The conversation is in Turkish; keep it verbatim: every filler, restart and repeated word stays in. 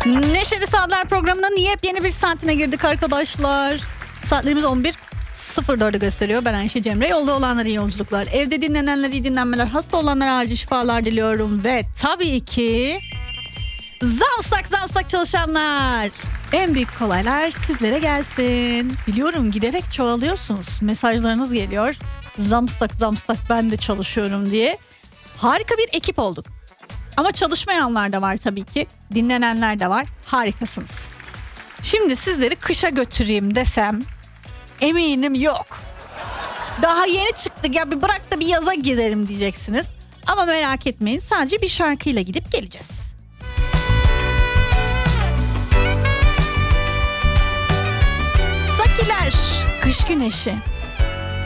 Neşeli Saatler programının yepyeni bir saatine girdik arkadaşlar. Saatlerimiz on bir sıfır dördü gösteriyor. Ben Ayşe Cemre. Yolda olanlara iyi yolculuklar. Evde dinlenenlere iyi dinlenmeler. Hasta olanlara acil şifalar diliyorum. Ve tabii ki zamsak zamsak çalışanlar. En büyük kolaylar sizlere gelsin. Biliyorum giderek çoğalıyorsunuz. Mesajlarınız geliyor. Zamsak zamsak ben de çalışıyorum diye. Harika bir ekip olduk. Ama çalışmayanlar da var tabii ki. Dinlenenler de var. Harikasınız. Şimdi sizleri kışa götüreyim desem eminim yok. Daha yeni çıktık ya, bir bırak da bir yaza girelim diyeceksiniz. Ama merak etmeyin, sadece bir şarkıyla gidip geleceğiz. Sakiler, kış güneşi.